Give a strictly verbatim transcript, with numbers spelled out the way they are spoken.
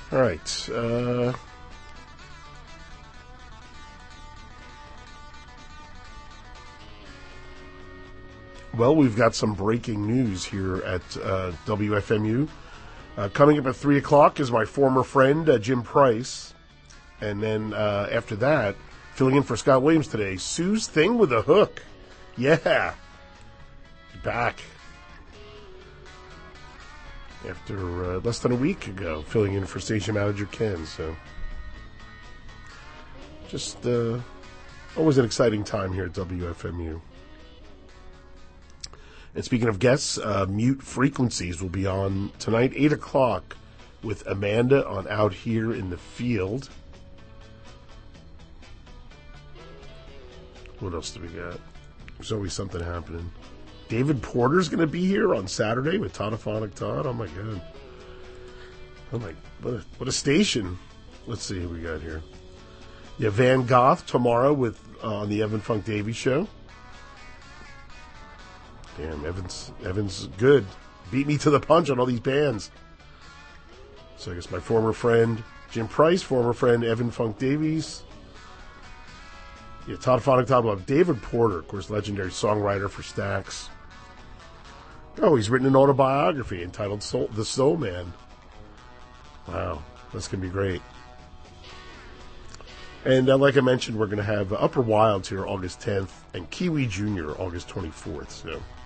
All right. Uh, well, we've got some breaking news here at uh, W F M U. Uh, coming up at three o'clock is my former friend, uh, Jim Price. And then uh, after that, filling in for Scott Williams today, Sue's Thing with a Hook. Yeah. Back. After uh, less than a week ago, filling in for station manager Ken. So, just uh, always an exciting time here at W F M U. And speaking of guests, uh, Mute Frequencies will be on tonight, eight o'clock, with Amanda on Out Here in the Field. What else do we got? There's always something happening. David Porter's going to be here on Saturday with Todophonic Todd. Oh, my God. Oh, my, what a, what a station. Let's see who we got here. Yeah, Van Goth tomorrow with uh, on the Evan Funk Davies Show. Damn, Evan's Evan's good. Beat me to the punch on all these bands. So I guess my former friend Jim Price, former friend Evan Funk Davies. Yeah, Todophonic Todd Love. David Porter, of course, legendary songwriter for Stax. Oh, he's written an autobiography entitled Soul, The Soul Man. Wow, that's going to be great. And uh, like I mentioned, we're going to have Upper Wilds here August tenth and Kiwi Junior August twenty-fourth. So